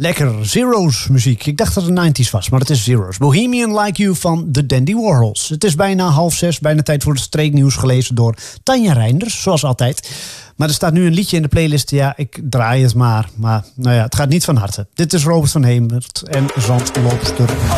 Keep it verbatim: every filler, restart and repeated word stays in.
Lekker, Zero's muziek. Ik dacht dat het nineties was, maar het is Zero's. Bohemian Like You van de Dandy Warhols. Het is bijna half zes, bijna tijd voor het streeknieuws, gelezen door Tanja Reinders, zoals altijd. Maar er staat nu een liedje in de playlist. Ja, ik draai het maar. Maar nou ja, het gaat niet van harte. Dit is Robert van Hemert en Zandloopster.